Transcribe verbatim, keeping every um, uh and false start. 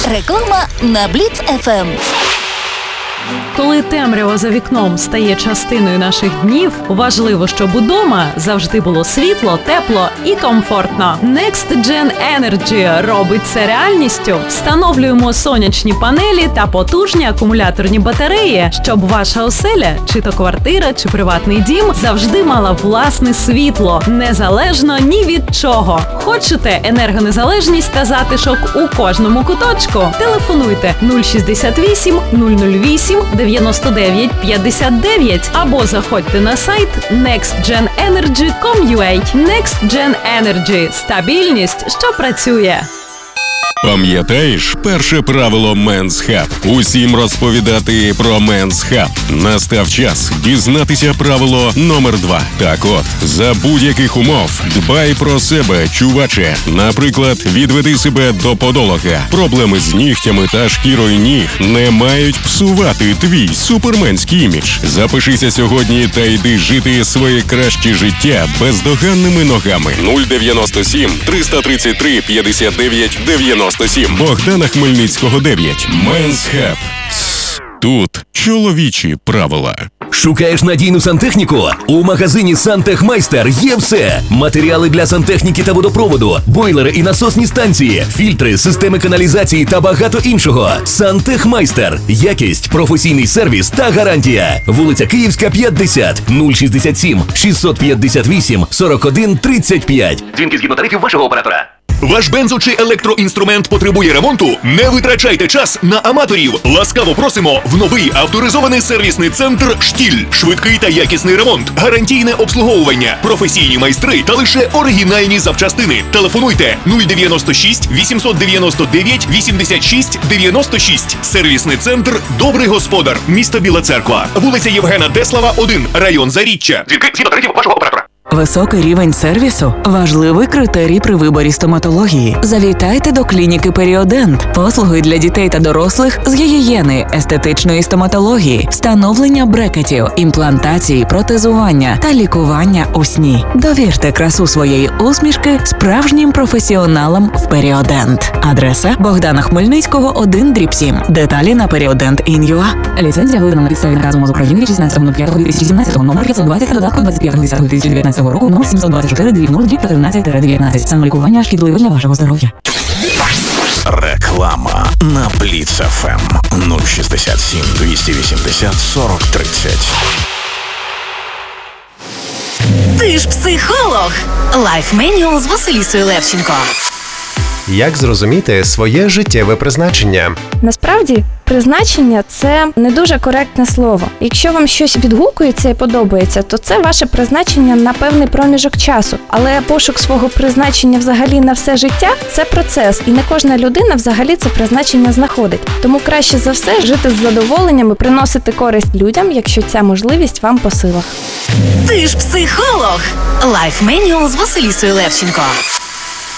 Реклама на Бліц еф ем. Коли темрява за вікном стає частиною наших днів, важливо, щоб удома завжди було світло, тепло і комфортно. Next Gen Energy робить це реальністю. Встановлюємо сонячні панелі та потужні акумуляторні батареї, щоб ваша оселя, чи то квартира, чи приватний дім, завжди мала власне світло, незалежно ні від чого. Хочете енергонезалежність та затишок у кожному куточку? Телефонуйте нуль шістдесят вісім нуль нуль вісім дев'яносто дев'ять п'ятдесят дев'ять або заходьте на сайт некст джен енерджі крапка ком ю а. Next Gen Energy – стабільність, що працює. Пам'ятаєш перше правило Men's Hub? Усім розповідати про Men's Hub. Настав час дізнатися правило номер два. Так от, за будь-яких умов дбай про себе, чуваче. Наприклад, відведи себе до подолога. Проблеми з нігтями та шкірою ніг не мають псувати твій суперменський імідж. Запишися сьогодні та йди жити своє краще життя бездоганними ногами. нуль дев'яносто сім триста тридцять три п'ятдесят дев'ять дев'яносто сім. Богдана Хмельницького, дев'ять. Men's Hub. Тут чоловічі правила. Шукаєш надійну сантехніку? У магазині «Сантехмайстер» є все. Матеріали для сантехніки та водопроводу, бойлери і насосні станції, фільтри, системи каналізації та багато іншого. «Сантехмайстер». Якість, професійний сервіс та гарантія. Вулиця Київська, п'ятдесят, нуль шістдесят сім шістсот п'ятдесят вісім сорок один тридцять п'ять. Дзвінки згідно тарифів вашого оператора. Ваш бензо- чи електроінструмент потребує ремонту? Не витрачайте час на аматорів. Ласкаво просимо в новий авторизований сервісний центр «Штіль». Швидкий та якісний ремонт, гарантійне обслуговування, професійні майстри та лише оригінальні запчастини. Телефонуйте нуль дев'яносто шість вісімсот дев'яносто дев'ять вісімдесят шість дев'яносто шість. Сервісний центр «Добрий господар», місто Біла Церква, вулиця Євгена Теслава, один, район Заріччя. Дзвінки згідно тарифів вашого оператора. Високий рівень сервісу – важливий критерій при виборі стоматології. Завітайте до клініки «Періодент». Послуги для дітей та дорослих з гігієни, естетичної стоматології, встановлення брекетів, імплантації, протезування та лікування у сні. Довірте красу своєї усмішки справжнім професіоналам в «Періодент». Адреса – Богдана Хмельницького, один дріб сім. Деталі на періодент точка ін ю а. Ліцензія видана на підставі наказу МОЗ України шістнадцятого п'ятого дві тисячі сімнадцятого, номер п'ятсот двадцять, додатку двадцять п'ятого десятого дві тисячі дев'ятнадцятого року, номер сімсот двадцять чотири дріб нуль тринадцять дев'ятнадцять. Самолікування шкідливе для вашого здоров'я. Реклама на Бліц еф ем. нуль шістдесят сім двісті вісімдесят сорок тридцять. Ти ж психолог. Лайф Менюал з Василісою Левченко. Як зрозуміти своє життєве призначення? Насправді, призначення – це не дуже коректне слово. Якщо вам щось відгукується і подобається, то це ваше призначення на певний проміжок часу. Але пошук свого призначення взагалі на все життя – це процес, і не кожна людина взагалі це призначення знаходить. Тому краще за все жити з задоволенням і приносити користь людям, якщо ця можливість вам по силах. Ти ж психолог. Лайф Менюал з Василісою Левченко.